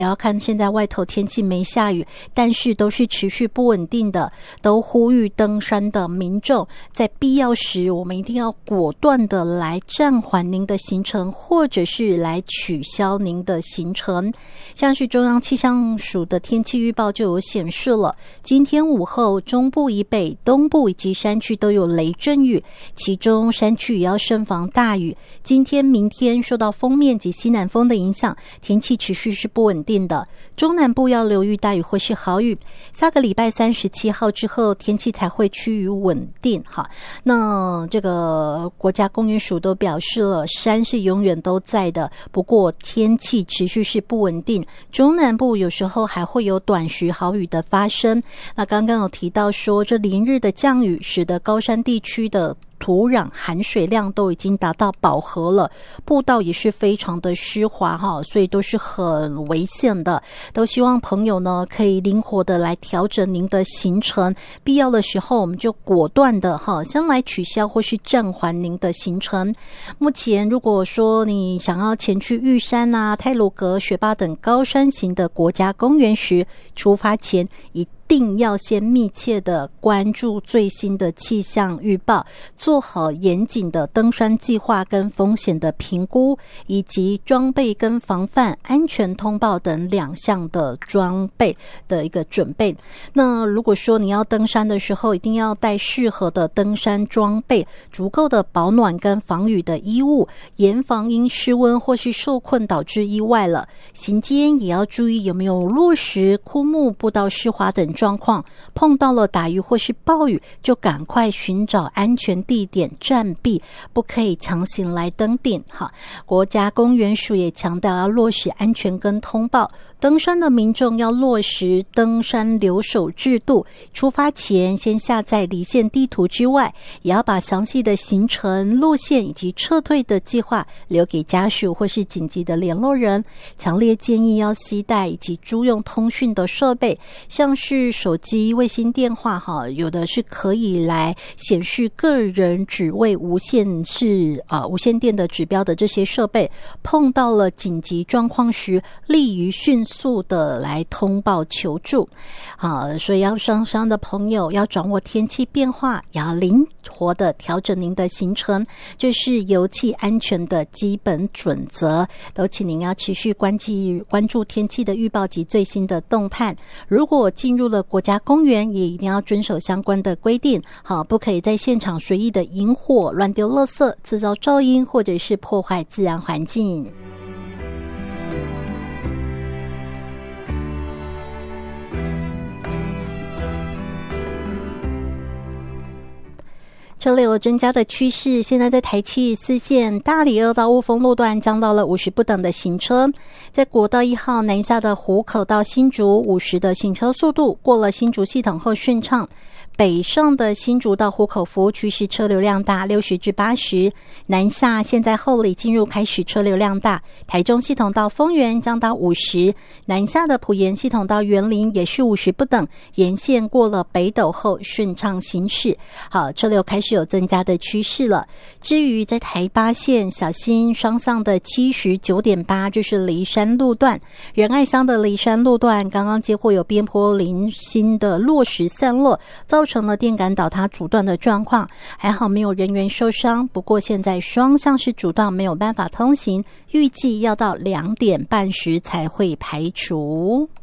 也要看现在外头天气没下雨，但是都是持续不稳定的，都呼吁登山的民众在必要时我们一定要果断的来暂缓您的行程，或者是来取消您的行程。像是中央气象署的天气预报就有显示了，今天午后中部以北、东部以及山区都有雷阵雨，其中山区也要慎防大雨。今天明天受到锋面及西南风的影响，天气持续是不稳定的，中南部要留意大雨或是豪雨。下个礼拜37号之后天气才会趋于稳定。好，那这个国家公园署都表示了，山是永远都在的，不过天气持续是不稳定，中南部有时候还会有短时豪雨的发生。那刚刚有提到说，这连日的降雨使得高山地区的土壤含水量都已经达到饱和了，步道也是非常的湿滑哈，所以都是很危险的。都希望朋友呢可以灵活的来调整您的行程，必要的时候我们就果断的先来取消或是暂缓您的行程。目前如果说你想要前去玉山啊、太鲁阁、雪霸等高山型的国家公园时，出发前一定要先密切的关注最新的气象预报，做好严谨的登山计划跟风险的评估，以及装备跟防范安全通报等2项的装备的一个准备。那如果说你要登山的时候，一定要带适合的登山装备，足够的保暖跟防雨的衣物，严防因失温或是受困导致意外了。行间也要注意有没有落石、枯木、步道湿滑等状况，碰到了打雨或是暴雨，就赶快寻找安全地点暂避，不可以强行来登顶。好，国家公园署也强调要落实安全跟通报，登山的民众要落实登山留守制度，出发前先下载离线地图之外，也要把详细的行程路线以及撤退的计划留给家属或是紧急的联络人。强烈建议要携带以及租用通讯的设备，像是手机、卫星电话有的是可以来显示个人只为无线电的指标的这些设备，碰到了紧急状况时，利于迅速的来通报求助。所以要上山的朋友要掌握天气变化，也要灵活的调整您的行程，这是油气安全的基本准则。都请您要持续关注天气的预报及最新的动态。如果进入了国家公园，也一定要遵守相关的规定，不可以在现场随意的引火、乱丢垃圾、制造噪音或者是破坏自然环境。车流增加的趋势，现在在台七4线大里2到雾峰路段降到了50不等的行车，在国道1号南下的湖口到新竹50的行车速度，过了新竹系统后顺畅。北上的新竹到湖口服务区是车流量大60至80，南下现在后里进入开始车流量大，台中系统到丰原降到50，南下的埔盐系统到员林也是50不等，沿线过了北斗后顺畅行驶。好，车流开始有增加的趋势了。至于在台8线小心双向的 79.8 就是梨山路段，仁爱乡的梨山路段刚刚接获有边坡零星的落石散落，造成了电杆倒塌阻断的状况，还好没有人员受伤，不过现在双向是阻断，没有办法通行，预计要到2点半时才会排除。